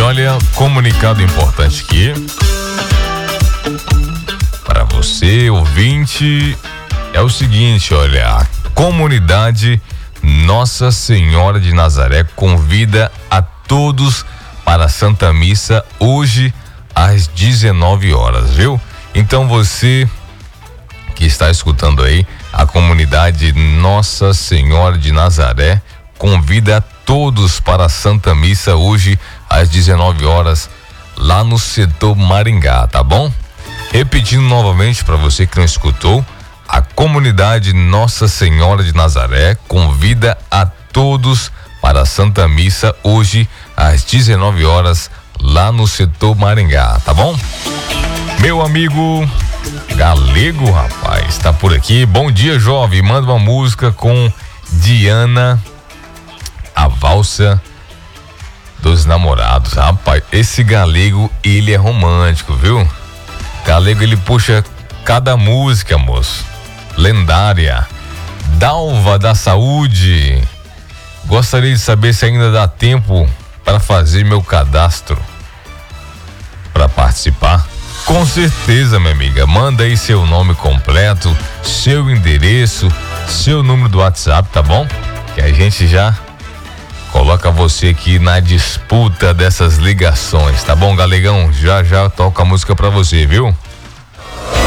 olha, comunicado importante aqui para você, ouvinte, é o seguinte, olha, a comunidade Nossa Senhora de Nazaré convida a todos para a Santa Missa hoje às 19 horas, viu? Então você que está escutando aí, a comunidade Nossa Senhora de Nazaré convida a todos para a Santa Missa hoje às 19 horas lá no setor Maringá, tá bom? Repetindo novamente para você que não escutou, a comunidade Nossa Senhora de Nazaré convida a todos para a Santa Missa hoje às 19 horas lá no setor Maringá, tá bom? Meu amigo Galego, rapaz, tá por aqui. Bom dia, jovem. Manda uma música com Diana, a valsa dos namorados. Rapaz, esse Galego, ele é romântico, viu? Galego, ele puxa cada música, moço. Lendária. Dalva da Saúde. Gostaria de saber se ainda dá tempo para fazer meu cadastro para participar. Com certeza, minha amiga. Manda aí seu nome completo, seu endereço, seu número do WhatsApp, tá bom? Que a gente já coloca você aqui na disputa dessas ligações, tá bom, Galegão? Já toca a música pra você, viu?